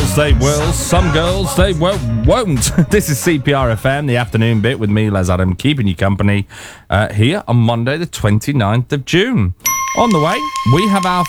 girls, they will. Some girls, they won't. This is CPR FM, the afternoon bit with me, Les Adam, keeping you company here on Monday, the 29th of June. On the way, we have our